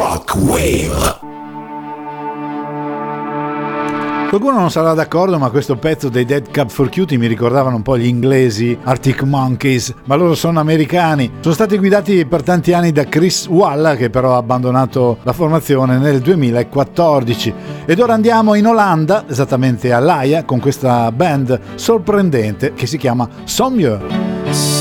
Rock Wave. Qualcuno non sarà d'accordo, ma questo pezzo dei Dead Cab for Cutie mi ricordavano un po' gli inglesi Arctic Monkeys, ma loro sono americani. Sono stati guidati per tanti anni da Chris Walla, che però ha abbandonato la formazione nel 2014. Ed ora andiamo in Olanda, esattamente a L'Aia, con questa band sorprendente che si chiama Sommieu.